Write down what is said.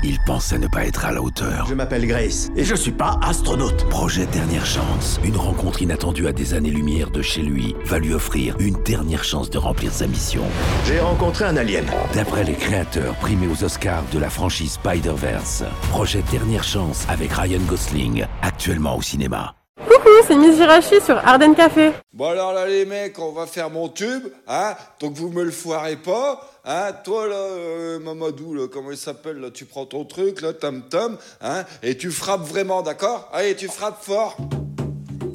Il pensait ne pas être à la hauteur. Je m'appelle Grace, et je suis pas astronaute. Projet Dernière Chance, une rencontre inattendue à des années-lumière de chez lui, va lui offrir une dernière chance de remplir sa mission. J'ai rencontré un alien. D'après les créateurs primés aux Oscars de la franchise Spider-Verse, Projet Dernière Chance avec Ryan Gosling, actuellement au cinéma. Coucou, c'est Miss Jirachi sur Ardennes Café. Bon alors là les mecs, on va faire mon tube, hein, donc vous me le foirez pas, hein, toi là, Mamadou, là, comment il s'appelle, là, tu prends ton truc, là, tam-tam, hein, et tu frappes vraiment, d'accord? Allez, tu frappes fort.